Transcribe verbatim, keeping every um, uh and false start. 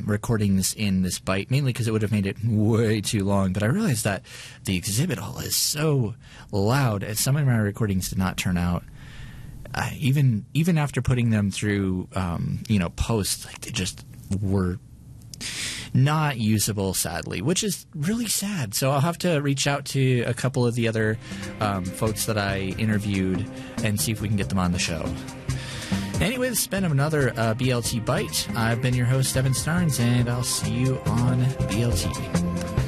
recording this in this bite, mainly because it would have made it way too long. But I realized that the exhibit hall is so loud, and some of my recordings did not turn out. Uh, even even after putting them through, um, you know, post, like they just were not usable, sadly, which is really sad. So I'll have to reach out to a couple of the other um, folks that I interviewed and see if we can get them on the show. Anyway, this has been another uh, B L T Bite. I've been your host, Evan Starnes, and I'll see you on B L T.